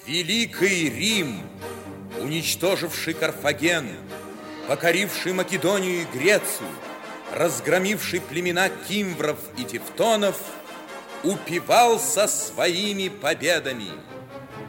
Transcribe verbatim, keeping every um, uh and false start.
Великий Рим, уничтоживший Карфаген, покоривший Македонию и Грецию, разгромивший племена кимвров и тевтонов, упивался своими победами.